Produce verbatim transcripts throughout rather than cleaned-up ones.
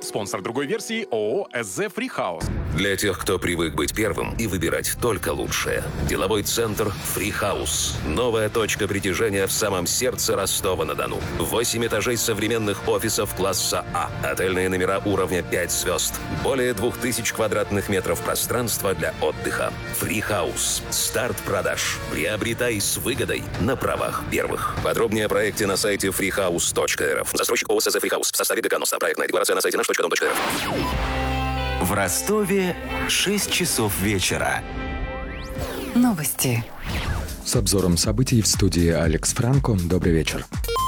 Спонсор другой версии ООО «СЗ Фрихаус». Для тех, кто привык быть первым и выбирать только лучшее. Деловой центр «Фрихаус». Новая точка притяжения в самом сердце Ростова-на-Дону. Восемь этажей современных офисов класса А. Отельные номера уровня пять звезд. Более двух тысяч квадратных метров пространства для отдыха. «Фрихаус». Старт продаж. Приобретай с выгодой на правах первых. Подробнее о проекте на сайте фрихаус точка эр эф. Застройщик ООО «СЗ Фрихаус» в составе ДК «Носта». Проектная декларация на сайте наш точка дом точка эр эф. В Ростове шесть часов вечера. Новости. С обзором событий в студии Алекс Франко. Добрый вечер.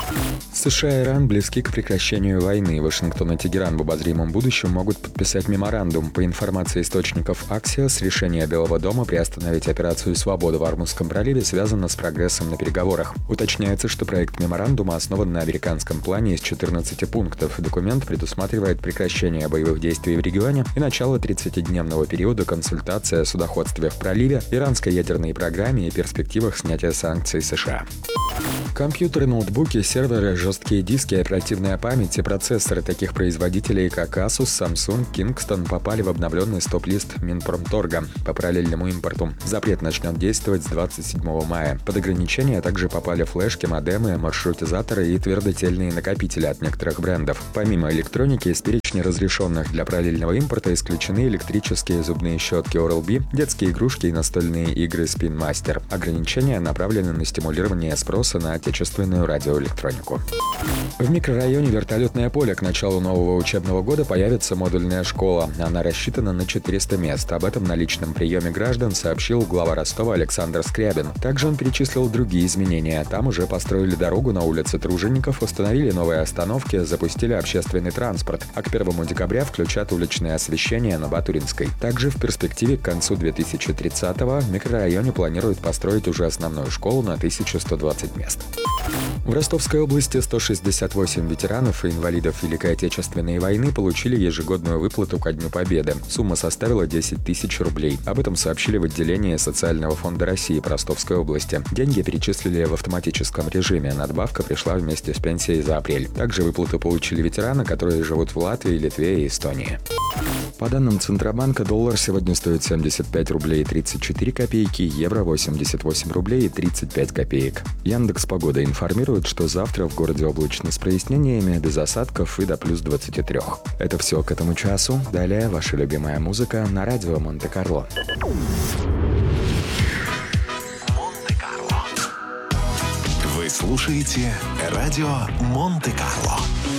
США и Иран близки к прекращению войны. Вашингтон и Тегеран в обозримом будущем могут подписать меморандум. По информации источников Axios, решение Белого дома приостановить операцию «Свобода» в Ормузском проливе связано с прогрессом на переговорах. Уточняется, что проект меморандума основан на американском плане из четырнадцати пунктов. Документ предусматривает прекращение боевых действий в регионе и начало тридцатидневного периода консультации о судоходстве в проливе, иранской ядерной программе и перспективах снятия санкций США. Компьютеры, ноутбуки, серверы, жесткие диски, оперативная память и процессоры таких производителей, как Asus, Samsung, Kingston, попали в обновленный стоп-лист Минпромторга по параллельному импорту. Запрет начнет действовать с двадцать седьмого мая. Под ограничения также попали флешки, модемы, маршрутизаторы и твердотельные накопители от некоторых брендов. Помимо электроники, из перечня разрешенных для параллельного импорта исключены электрические зубные щетки Oral-B, детские игрушки и настольные игры Spin Master. Ограничения направлены на стимулирование спроса на отечественную радиоэлектронику. В микрорайоне Вертолетное поле к началу нового учебного года появится модульная школа. Она рассчитана на четыреста мест. Об этом на личном приеме граждан сообщил глава Ростова Александр Скрябин. Также он перечислил другие изменения. Там уже построили дорогу на улице Тружеников, установили новые остановки, запустили общественный транспорт, а к первому декабря включат уличное освещение на Батуринской. Также в перспективе к концу две тысячи тридцатого в микрорайоне планируют построить уже основную школу на тысячу сто двадцать мест. В Ростовской области сто шестьдесят восемь ветеранов и инвалидов Великой Отечественной войны получили ежегодную выплату ко Дню Победы. Сумма составила десять тысяч рублей. Об этом сообщили в отделении Социального фонда России по Ростовской области. Деньги перечислили в автоматическом режиме. Надбавка пришла вместе с пенсией за апрель. Также выплаты получили ветераны, которые живут в Латвии, Литве и Эстонии. По данным Центробанка, доллар сегодня стоит семьдесят пять рублей тридцать четыре копейки, евро восемьдесят восемь рублей и тридцать пять копеек. Яндекс.Погода информирует, что завтра в городе облачно с прояснениями, без осадков и до плюс двадцати трёх. Это все к этому часу. Далее ваша любимая музыка на радио Монте-Карло. Монте-Карло. Вы слушаете радио Монте-Карло.